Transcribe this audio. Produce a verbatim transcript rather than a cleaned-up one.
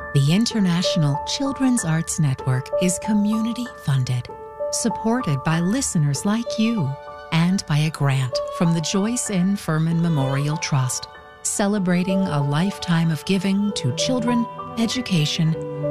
The International Children's Arts Network is community funded, supported by listeners like you, and by a grant from the Joyce N. Furman Memorial Trust, celebrating a lifetime of giving to children, education,